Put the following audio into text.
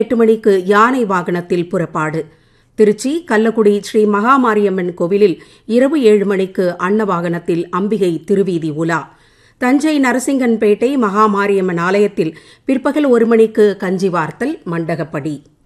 8 மணிக்கு யானை வாகனத்தில் புறப்பாடு. திருச்சி கள்ளக்குடி ஸ்ரீ மகாமாரியம்மன் கோவிலில் இரவு 7 மணிக்கு அன்னவாகனத்தில் அம்பிகை திருவீதி உலா. தஞ்சை நரசிங்கன்பேட்டை மகாமாரியம்மன் ஆலயத்தில் பிற்பகல் 1 மணிக்கு கஞ்சி வார்த்தல் மண்டகப்படி.